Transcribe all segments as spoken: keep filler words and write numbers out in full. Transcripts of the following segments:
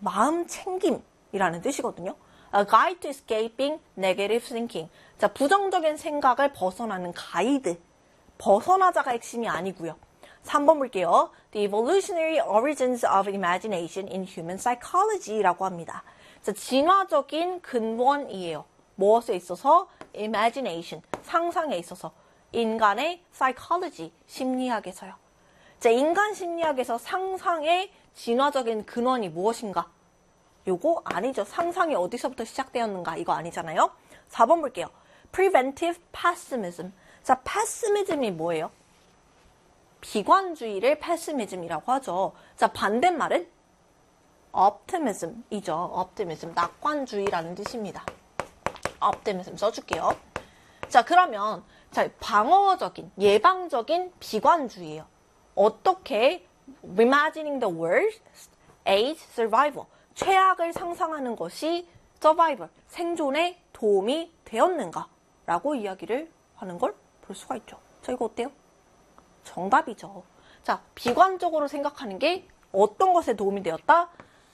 마음 챙김이라는 뜻이거든요. A guide to escaping negative thinking. 자, 부정적인 생각을 벗어나는 가이드. 벗어나자가 핵심이 아니고요. 삼 번 볼게요. The evolutionary origins of imagination in human psychology라고 합니다. 자, 진화적인 근원이에요. 무엇에 있어서? imagination, 상상에 있어서. 인간의 psychology, 심리학에서요. 자, 인간 심리학에서 상상의 진화적인 근원이 무엇인가? 요거 아니죠. 상상이 어디서부터 시작되었는가? 이거 아니잖아요. 사 번 볼게요. Preventive pessimism. 자, pessimism이 뭐예요? 비관주의를 pessimism이라고 하죠. 자, 반대말은 optimism이죠. optimism, 낙관주의라는 뜻입니다. optimism 써줄게요. 자, 그러면 자, 방어적인, 예방적인 비관주의예요. 어떻게 reimagining the worst aid survival, 최악을 상상하는 것이 survival, 생존에 도움이 되었는가라고 이야기를 하는 걸 볼 수가 있죠. 자, 이거 어때요? 정답이죠. 자, 비관적으로 생각하는 게 어떤 것에 도움이 되었다?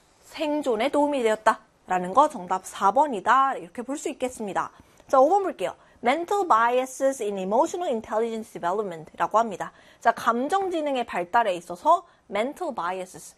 생존에 도움이 되었다. 라는 거 정답 사 번이다. 이렇게 볼 수 있겠습니다. 자, 오 번 볼게요. Mental biases in emotional intelligence development 라고 합니다. 자, 감정지능의 발달에 있어서 mental biases,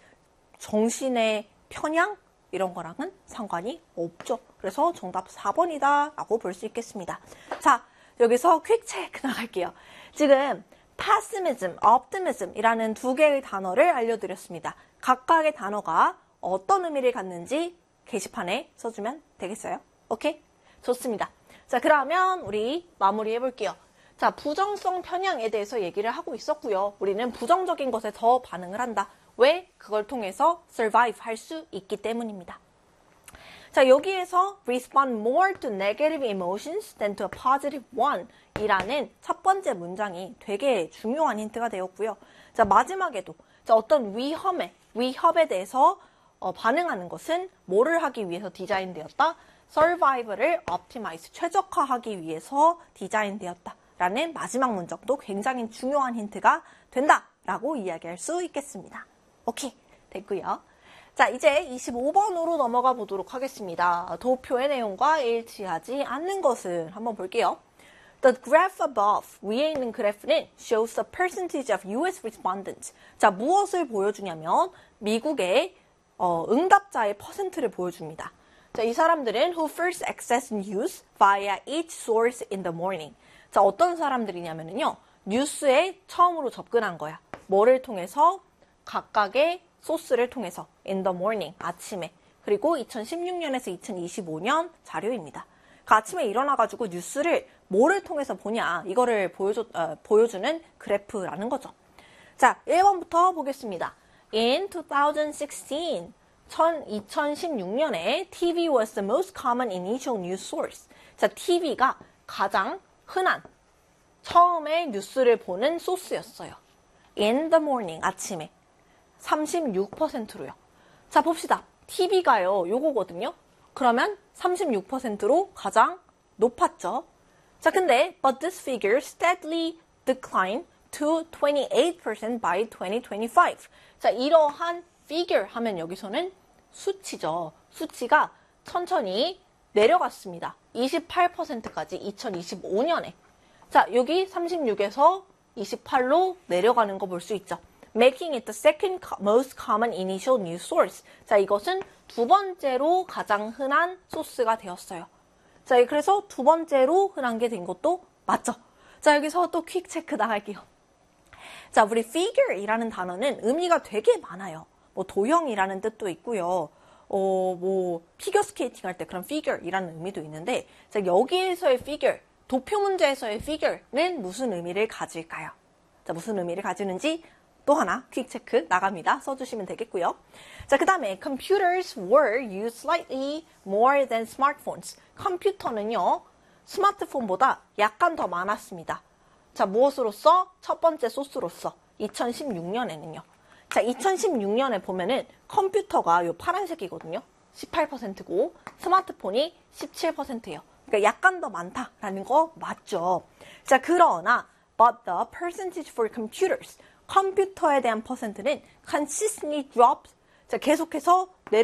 정신의 편향? 이런 거랑은 상관이 없죠. 그래서 정답 사 번이다. 라고 볼 수 있겠습니다. 자, 여기서 퀵 체크 나갈게요. 지금 pessimism, optimism 이라는 두 개의 단어를 알려드렸습니다. 각각의 단어가 어떤 의미를 갖는지 게시판에 써주면 되겠어요? 오케이? 좋습니다. 자, 그러면 우리 마무리해 볼게요. 자, 부정성 편향에 대해서 얘기를 하고 있었고요. 우리는 부정적인 것에 더 반응을 한다. 왜? 그걸 통해서 survive 할 수 있기 때문입니다. 자, 여기에서 respond more to negative emotions than to a positive one 이라는 첫 번째 문장이 되게 중요한 힌트가 되었고요. 자, 마지막에도 자, 어떤 위험에, 위협에 대해서 어, 반응하는 것은 뭐를 하기 위해서 디자인되었다? survival을 optimize, 최적화하기 위해서 디자인되었다. 라는 마지막 문장도 굉장히 중요한 힌트가 된다라고 이야기할 수 있겠습니다. 오케이, 됐고요. 자, 이제 이십오 번으로 넘어가 보도록 하겠습니다. 도표의 내용과 일치하지 않는 것을 한번 볼게요. The graph above, 위에 있는 그래프는 shows the percentage of U S respondents. 자, 무엇을 보여주냐면 미국의 어, 응답자의 퍼센트를 보여줍니다. 자, 이 사람들은 who first access news via each source in the morning. 자, 어떤 사람들이냐면요. 뉴스에 처음으로 접근한 거야. 뭐를 통해서? 각각의 소스를 통해서 in the morning, 아침에. 그리고 이천십육 년에서 이천이십오 년 자료입니다. 그 아침에 일어나가지고 뉴스를 뭐를 통해서 보냐, 이거를 보여줘, 어, 보여주는 그래프라는 거죠. 자, 일 번부터 보겠습니다. In twenty sixteen, 이천십육 년에 티비 was the most common initial news source. 자, 티비가 가장 흔한 처음에 뉴스를 보는 소스였어요. In the morning, 아침에. 삼십육 퍼센트로요. 자, 봅시다. 티비가요, 요거거든요. 그러면 삼십육 퍼센트로 가장 높았죠. 자, 근데 but this figure steadily declined to twenty-eight percent by twenty twenty-five. 자, 이러한 figure 하면 여기서는 수치죠. 수치가 천천히 내려갔습니다. 이십팔 퍼센트까지 이천이십오 년에. 자, 여기 삼십육에서 이십팔로 내려가는 거 볼 수 있죠. Making it the second most common initial news source. 자, 이것은 두 번째로 가장 흔한 소스가 되었어요. 자, 그래서 두 번째로 흔한 게 된 것도 맞죠? 자, 여기서 또 퀵 체크 나갈게요. 자, 우리 figure이라는 단어는 의미가 되게 많아요. 뭐 도형이라는 뜻도 있고요. 어, 뭐 피겨 스케이팅 할 때 그런 figure이라는 의미도 있는데, 자, 여기에서의 figure, 도표 문제에서의 figure는 무슨 의미를 가질까요? 자, 무슨 의미를 가지는지 또 하나 퀵 체크 나갑니다. 써주시면 되겠고요. 자, 그 다음에 computers were used slightly more than smartphones. 컴퓨터는요, 스마트폰보다 약간 더 많았습니다. 자, 무엇으로서? 첫 번째 소스로서. 이천십육 년에는요. 자, 이천십육 년에 보면은 컴퓨터가 요 파란색이거든요. 십팔 퍼센트고 스마트폰이 십칠 퍼센트예요. 그러니까 약간 더 많다라는 거 맞죠. 자, 그러나 but the percentage for computers, 컴퓨터에 대한 퍼센트는 consistently drops. 자, 계속해서